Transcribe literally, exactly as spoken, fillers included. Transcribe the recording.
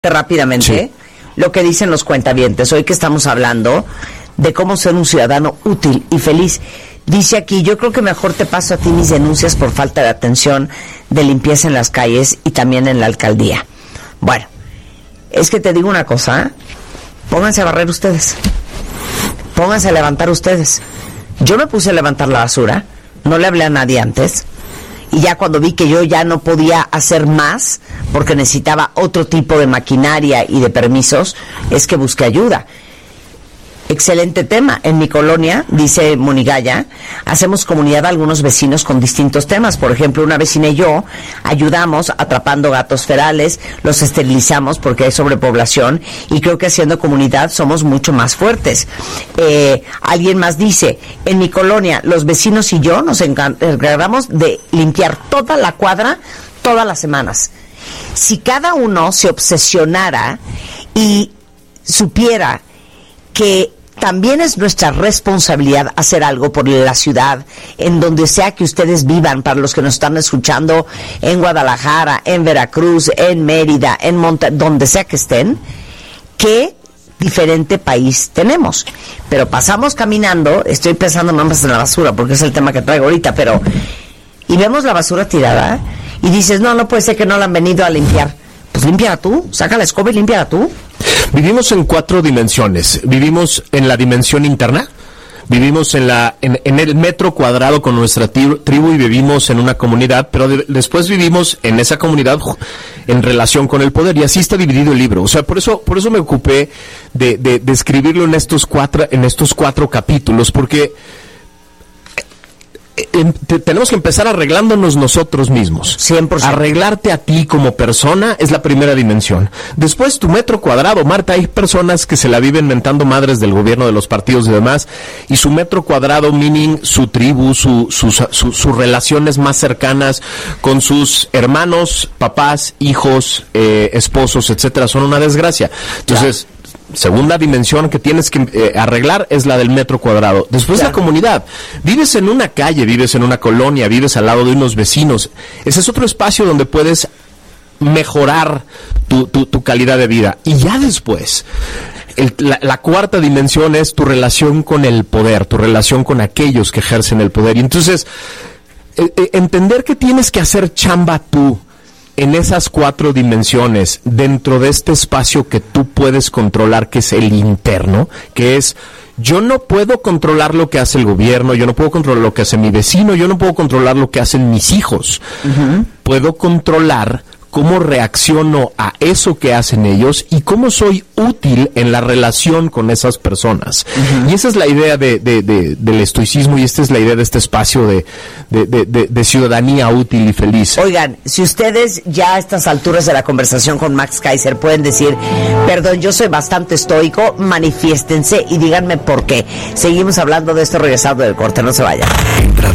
rápidamente sí. Lo que dicen los cuentavientes hoy que estamos hablando de cómo ser un ciudadano útil y feliz. Dice aquí, yo creo que mejor te paso a ti mis denuncias por falta de atención de limpieza en las calles y también en la alcaldía. Bueno, es que te digo una cosa, pónganse a barrer ustedes, pónganse a levantar ustedes. Yo me puse a levantar la basura, no le hablé a nadie antes, y ya cuando vi que yo ya no podía hacer más porque necesitaba otro tipo de maquinaria y de permisos, es que busqué ayuda. Excelente tema. En mi colonia, dice Monigaya, hacemos comunidad a algunos vecinos con distintos temas. Por ejemplo, una vecina y yo ayudamos atrapando gatos ferales, los esterilizamos porque hay sobrepoblación y creo que haciendo comunidad somos mucho más fuertes. Eh, alguien más dice, en mi colonia los vecinos y yo nos encargamos de limpiar toda la cuadra todas las semanas. Si cada uno se obsesionara y supiera que también es nuestra responsabilidad hacer algo por la ciudad, en donde sea que ustedes vivan, para los que nos están escuchando en Guadalajara, en Veracruz, en Mérida, en Monterrey, donde sea que estén, qué diferente país tenemos. Pero pasamos caminando, estoy pensando más en la basura, porque es el tema que traigo ahorita, pero, y vemos la basura tirada, y dices, no, no puede ser que no la han venido a limpiar. Pues límpiala tú, saca la escoba y límpiala tú. Vivimos en cuatro dimensiones. Vivimos en la dimensión interna, vivimos en la en, en el metro cuadrado con nuestra tribu y vivimos en una comunidad, pero de, después vivimos en esa comunidad en relación con el poder, y así está dividido el libro. O sea, por eso por eso me ocupé de, de, de escribirlo en estos cuatro en estos cuatro capítulos, porque tenemos que empezar arreglándonos nosotros mismos. cien por ciento. Arreglarte a ti como persona es la primera dimensión. Después, tu metro cuadrado. Marta, hay personas que se la viven mentando madres del gobierno, de los partidos y demás, y su metro cuadrado, meaning su tribu, su, sus, su, sus relaciones más cercanas con sus hermanos, papás, hijos, eh, esposos, etcétera, son una desgracia. Entonces, claro. Segunda dimensión que tienes que eh, arreglar es la del metro cuadrado. Después, claro. La comunidad. Vives en una calle, vives en una colonia, vives al lado de unos vecinos. Ese es otro espacio donde puedes mejorar tu, tu, tu calidad de vida. Y ya después, el, la, la cuarta dimensión es tu relación con el poder, tu relación con aquellos que ejercen el poder. Y entonces, eh, eh, entender que tienes que hacer chamba tú en esas cuatro dimensiones, dentro de este espacio que tú puedes controlar, que es el interno, que es, yo no puedo controlar lo que hace el gobierno, yo no puedo controlar lo que hace mi vecino, yo no puedo controlar lo que hacen mis hijos. Uh-huh. Puedo controlar cómo reacciono a eso que hacen ellos y cómo soy útil en la relación con esas personas. Uh-huh. Y esa es la idea de, de, de, del estoicismo, y esta es la idea de este espacio de, de, de, de, de ciudadanía útil y feliz. Oigan, si ustedes ya a estas alturas de la conversación con Max Kaiser pueden decir, perdón, yo soy bastante estoico, manifiéstense y díganme por qué. Seguimos hablando de esto regresando del corte, no se vayan.